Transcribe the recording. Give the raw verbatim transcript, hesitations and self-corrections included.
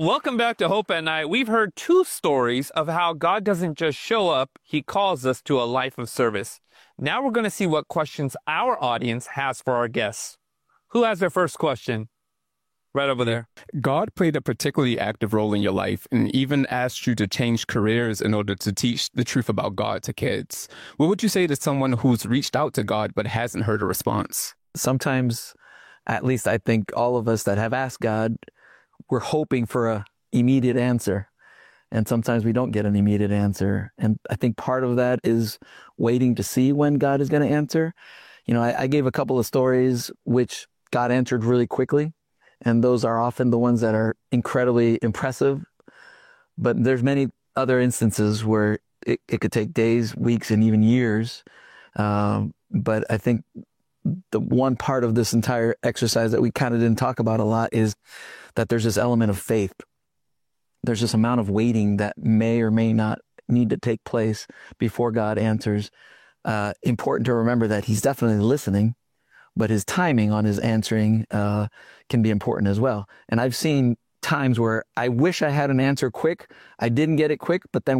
Welcome back to Hope at Night. We've heard two stories of how God doesn't just show up, he calls us to a life of service. Now we're going to see what questions our audience has for our guests. Who has their first question? Right over there. God played a particularly active role in your life and even asked you to change careers in order to teach the truth about God to kids. What would you say to someone who's reached out to God but hasn't heard a response? Sometimes, at least I think all of us that have asked God, we're hoping for a immediate answer. And sometimes we don't get an immediate answer. And I think part of that is waiting to see when God is going to answer. You know, I, I gave a couple of stories which God answered really quickly. And those are often the ones that are incredibly impressive. But there's many other instances where it, it could take days, weeks, and even years. Um, but I think the one part of this entire exercise that we kind of didn't talk about a lot is that there's this element of faith. There's this amount of waiting that may or may not need to take place before God answers. Uh, important to remember that he's definitely listening, but his timing on his answering uh, can be important as well. And I've seen times where I wish I had an answer quick. I didn't get it quick, but then